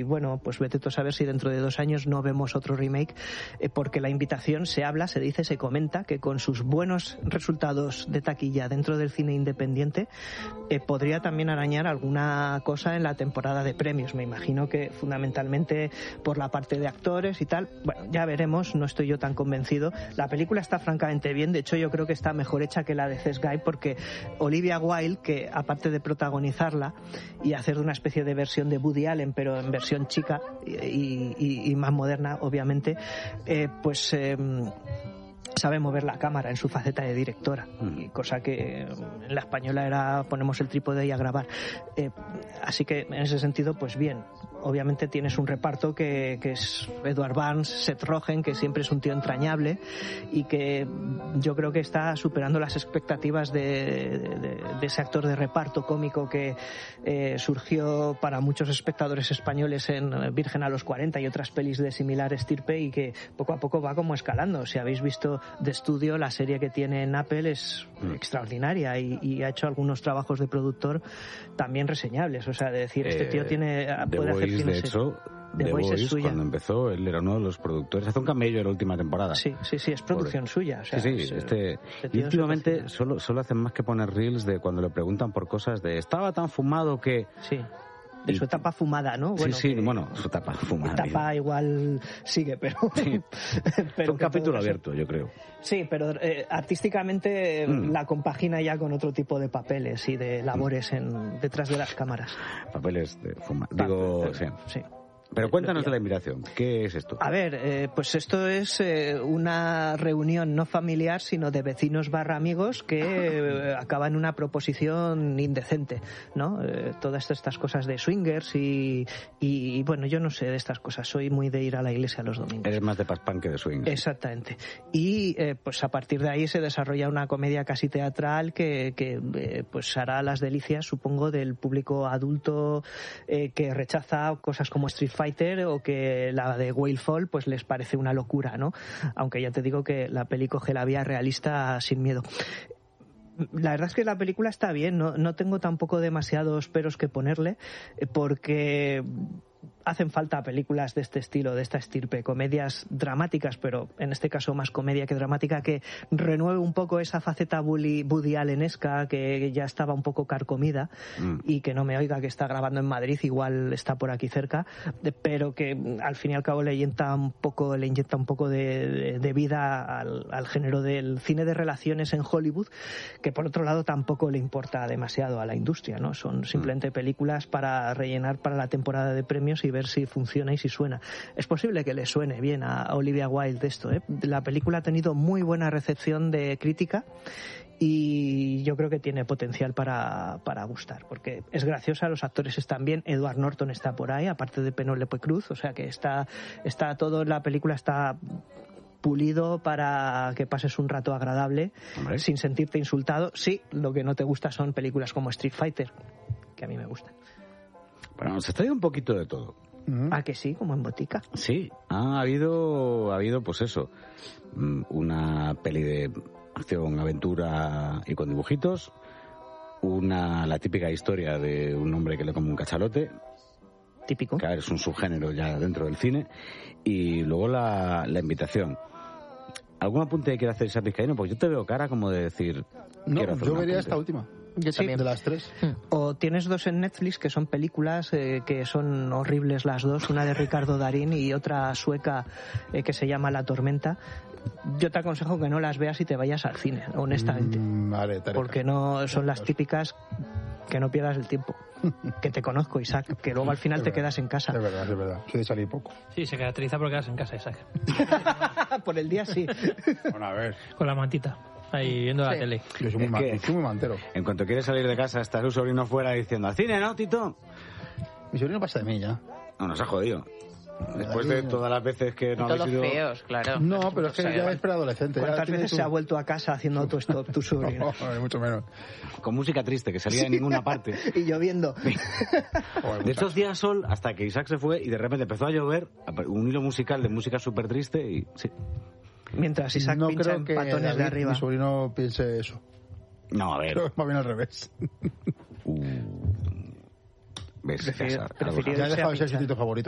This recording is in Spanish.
bueno, pues vete tú a saber si dentro de 2 años no vemos otro remake, porque la invitación se habla, se dice, se comenta que con sus buenos resultados de taquilla dentro del cine independiente podría también arañar alguna cosa en la temporada de premios. Me imagino que fundamentalmente por la parte de actores y tal. Bueno, ya veremos, no estoy yo tan convencido. La película está francamente bien, de hecho yo creo que está mejor hecha que la de Cess Guy, porque Olivia Wilde, que aparte de protagonizarla y hacer de una especie de versión de Woody Allen, pero en versión chica y más moderna, obviamente, sabe mover la cámara en su faceta de directora, cosa que en la española era ponemos el trípode y a grabar. Así que en ese sentido, pues bien. Obviamente tienes un reparto que es Edward Burns, Seth Rogen, que siempre es un tío entrañable y que yo creo que está superando las expectativas de ese actor de reparto cómico que surgió para muchos espectadores españoles en Virgen a los 40 y otras pelis de similar estirpe, y que poco a poco va como escalando. Si habéis visto The Studio, la serie que tiene en Apple, es extraordinaria y ha hecho algunos trabajos de productor también reseñables. O sea, de decir, este tío puede hacer cine. De hecho, The Voice, cuando empezó, él era uno de los productores. Hace un camello en la última temporada. Sí, es producción suya. O sea, y últimamente solo hacen más que poner reels de cuando le preguntan por cosas de estaba tan fumado que... Sí. De su etapa fumada, ¿no? Bueno, su etapa fumada. Etapa igual sigue, pero... Sí. Pero un capítulo abierto, yo creo. Sí, pero artísticamente la compagina ya con otro tipo de papeles y de labores detrás de las cámaras. Papeles de fumar. Sí. Pero cuéntanos de la invitación. ¿Qué es esto? A ver, pues esto es una reunión no familiar, sino de vecinos / amigos que acaba en una proposición indecente, ¿no? Todas estas cosas de swingers y bueno, yo no sé de estas cosas. Soy muy de ir a la iglesia los domingos. Eres más de paspán que de swingers. Exactamente. Y pues a partir de ahí se desarrolla una comedia casi teatral que pues hará las delicias, supongo, del público adulto que rechaza cosas como Street Fighter, o que la de Whale Fall pues les parece una locura, ¿no? Aunque ya te digo que la peli coge la vía realista sin miedo. La verdad es que la película está bien, no tengo tampoco demasiados peros que ponerle, porque hacen falta películas de este estilo, de esta estirpe, comedias dramáticas, pero en este caso más comedia que dramática, que renueve un poco esa faceta Woody Allenesca que ya estaba un poco carcomida, y que no me oiga que está grabando en Madrid, igual está por aquí cerca, pero que al fin y al cabo le inyecta un poco de vida al género del cine de relaciones en Hollywood, que por otro lado tampoco le importa demasiado a la industria, ¿no? Son simplemente películas para rellenar para la temporada de premios y ver si funciona y si suena. Es posible que le suene bien a Olivia Wilde esto, ¿eh? La película ha tenido muy buena recepción de crítica y yo creo que tiene potencial para gustar, porque es graciosa, los actores están bien, Edward Norton está por ahí, aparte de Penélope Cruz, o sea que está todo, la película está pulido para que pases un rato agradable, hombre, sin sentirte insultado. Sí, lo que no te gusta son películas como Street Fighter, que a mí me gustan. Bueno, nos ha traído un poquito de todo. ¿Ah, que sí? Como en botica. Sí, ha habido pues eso, una peli de acción, aventura y con dibujitos, la típica historia de un hombre que le come un cachalote. Típico. Que es un subgénero ya dentro del cine. Y luego la invitación. ¿Algún apunte que quiera hacer Isaac Vizcaíno? Porque yo te veo cara como de decir... No, yo vería esta última. Yo también. De las tres. O tienes dos en Netflix que son películas que son horribles las dos, una de Ricardo Darín y otra sueca que se llama La Tormenta. Yo te aconsejo que no las veas y te vayas al cine, honestamente. Vale, porque no son las típicas, que no pierdas el tiempo. Que te conozco, Isaac, que luego al final te quedas en casa. Es verdad. Soy de salir poco. Sí, se caracteriza por quedarse en casa, Isaac. Por el día sí. Bueno, a ver. Con la mantita. Ahí viendo la tele. Yo soy muy mantero. En cuanto quieres salir de casa, está su sobrino fuera diciendo: ¿al cine, no, Tito? Mi sobrino pasa de mí ya. No, nos ha jodido. Después de todas las veces que no habéis ido... feos, claro. No, pero es que ya es preadolescente. ¿Cuántas veces se ha vuelto a casa haciendo autostop tu sobrino? No, mucho menos. Con música triste, que salía de ninguna parte. Y lloviendo. De hecho, hacía sol hasta que Isaac se fue y de repente empezó a llover, un hilo musical de música súper triste y... Sí. Mientras Isaac no pincha creo en que patones de arriba. Mi sobrino piense eso. No, a ver. Creo que va bien al revés. ¿Ves? Preferiría ya he dejado ese sitio favorito.